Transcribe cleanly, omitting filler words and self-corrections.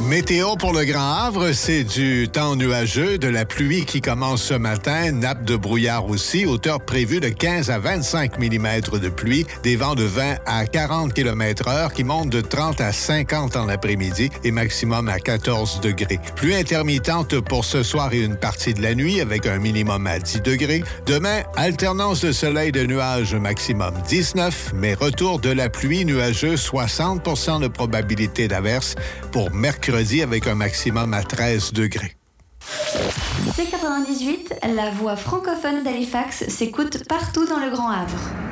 Météo pour le Grand Havre, c'est du temps nuageux, de la pluie qui commence ce matin, nappe de brouillard aussi, hauteur prévue de 15 à 25 mm de pluie, des vents de 20 à 40 km/h qui montent de 30 à 50 en l'après-midi et maximum à 14 degrés. Pluie intermittente pour ce soir et une partie de la nuit avec un minimum à 10 degrés. Demain, alternance de soleil de nuages, maximum 19, mais retour de la pluie nuageuse, 60 % de probabilité d'averse pour mercredi avec un maximum à 13 degrés. C98, la voix francophone d'Halifax, s'écoute partout dans le Grand Havre.